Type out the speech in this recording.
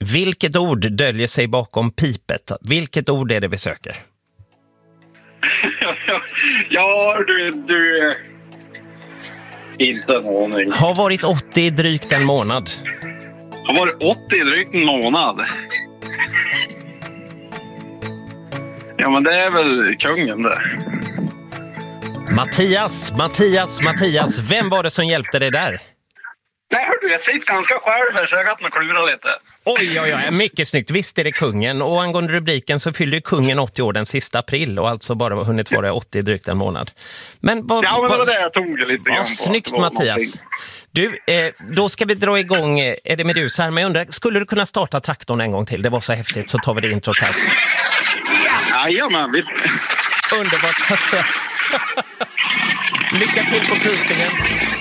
Vilket ord döljer sig bakom pipet? Vilket ord är det vi söker? Ja, du... Inte en aning. Har varit 80 i drygt en månad. Har varit 80 i drygt en månad. Ja, men det är väl kungen det. Mattias. Vem var det som hjälpte dig där? Nej, hör du, jag sitter ganska själv här så jag kan klura lite. Oj, mycket snyggt. Visst är det kungen. Och angående rubriken så fyllde ju kungen 80 år den sista april och alltså bara hunnit vara 80 i drygt en månad. Men det var det jag tog lite grann på. Snyggt, Mattias. Du, då ska vi dra igång Eddie Meduza här. Men jag undrar, skulle du kunna starta traktorn en gång till? Det var så häftigt, så tar vi det introt här. Jajamän, vi... Underbart, Mattias. Lycka till på cruisingen.